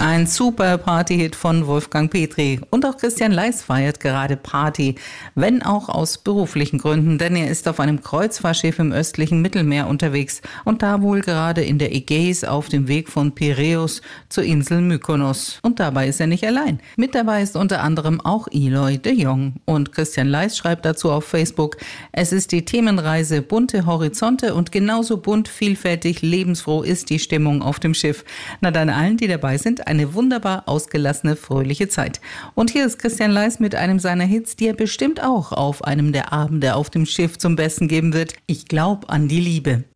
Ein super Partyhit von Wolfgang Petri. Und auch Christian Leis feiert gerade Party, wenn auch aus beruflichen Gründen, denn er ist auf einem Kreuzfahrtschiff im östlichen Mittelmeer unterwegs und da wohl gerade in der Ägäis auf dem Weg von Piräus zur Insel Mykonos. Und dabei ist er nicht allein. Mit dabei ist unter anderem auch Eloy de Jong. Und Christian Leis schreibt dazu auf Facebook: Es ist die Themenreise bunte Horizonte und genauso bunt, vielfältig, lebensfroh ist die Stimmung auf dem Schiff. Na dann allen, die dabei sind, eine wunderbar ausgelassene, fröhliche Zeit. Und hier ist Christian Leis mit einem seiner Hits, die er bestimmt auch auf einem der Abende auf dem Schiff zum Besten geben wird. Ich glaub an die Liebe.